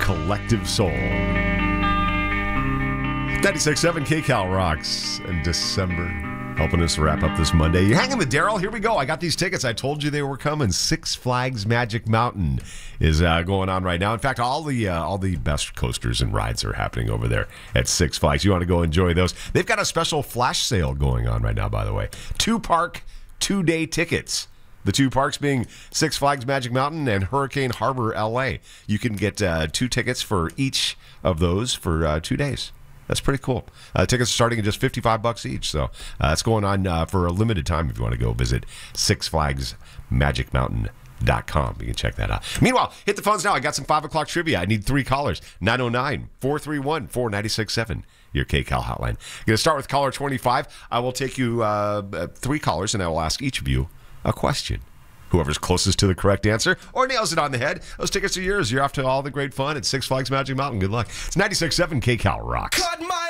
Collective Soul. 96.7 KCal rocks in December. Helping us wrap up this Monday. You're hanging with Daryl. Here we go. I got these tickets. I told you they were coming. Six Flags Magic Mountain is going on right now. In fact, all the best coasters and rides are happening over there at Six Flags. You want to go enjoy those. They've got a special flash sale going on right now, by the way. 2-park, 2-day tickets. The 2 parks being Six Flags Magic Mountain and Hurricane Harbor, L.A. You can get 2 tickets for each of those for 2 days. That's pretty cool. Tickets are starting at just $55 each, so it's going on for a limited time if you want to go visit SixFlagsMagicMountain.com. You can check that out. Meanwhile, hit the phones now. I got some 5 o'clock trivia. I need 3 callers. 909-431-4967. Your KCal hotline. Going to start with caller 25. I will take you 3 callers, and I will ask each of you a question. Whoever's closest to the correct answer or nails it on the head, those tickets are yours. You're off to all the great fun at Six Flags Magic Mountain. Good luck. It's 96.7 KCal rocks.